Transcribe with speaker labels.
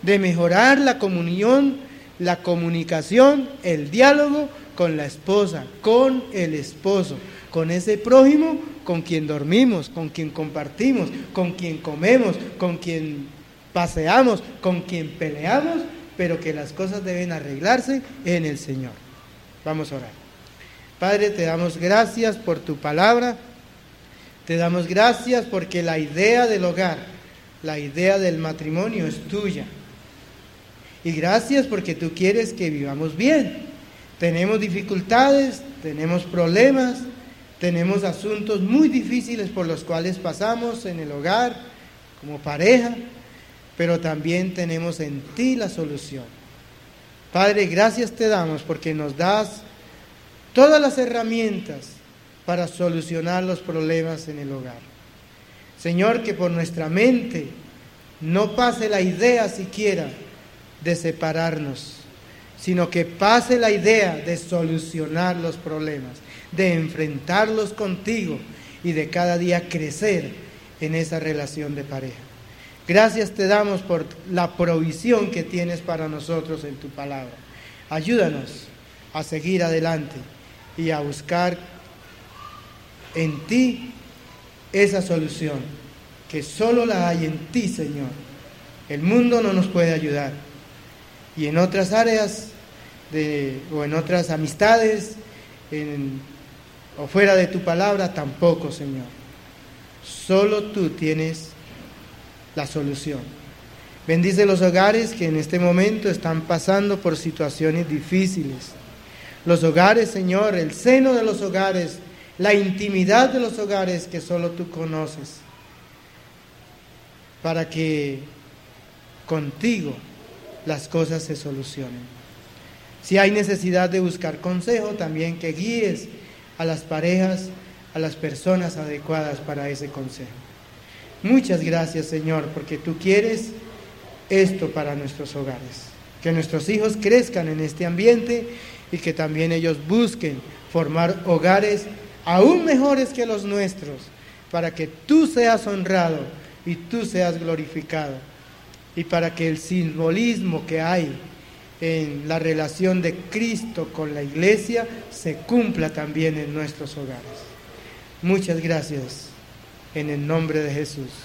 Speaker 1: de mejorar la comunión, la comunicación, el diálogo con la esposa, con el esposo, con ese prójimo con quien dormimos, con quien compartimos, con quien comemos, con quien paseamos, con quien peleamos, pero que las cosas deben arreglarse en el Señor. Vamos a orar. Padre, te damos gracias por tu palabra, te damos gracias porque la idea del hogar, la idea del matrimonio es tuya. Y gracias porque tú quieres que vivamos bien. Tenemos dificultades, tenemos problemas, tenemos asuntos muy difíciles por los cuales pasamos en el hogar, como pareja, pero también tenemos en ti la solución. Padre, gracias te damos porque nos das todas las herramientas para solucionar los problemas en el hogar. Señor, que por nuestra mente no pase la idea siquiera de separarnos, sino que pase la idea de solucionar los problemas, de enfrentarlos contigo y de cada día crecer en esa relación de pareja. Gracias te damos por la provisión que tienes para nosotros en tu palabra. Ayúdanos a seguir adelante y a buscar en ti esa solución, que solo la hay en ti, Señor. El mundo no nos puede ayudar. Y en otras áreas o en otras amistades o fuera de tu palabra tampoco, Señor. Solo tú tienes la solución. Bendice los hogares que en este momento están pasando por situaciones difíciles. Los hogares, Señor, el seno de los hogares, la intimidad de los hogares que solo tú conoces, para que contigo las cosas se solucionen. Si hay necesidad de buscar consejo, también que guíes a las parejas, a las personas adecuadas para ese consejo. Muchas gracias, Señor, porque tú quieres esto para nuestros hogares. Que nuestros hijos crezcan en este ambiente y que también ellos busquen formar hogares aún mejores que los nuestros, para que tú seas honrado y tú seas glorificado, y para que el simbolismo que hay en la relación de Cristo con la iglesia se cumpla también en nuestros hogares. Muchas gracias, en el nombre de Jesús.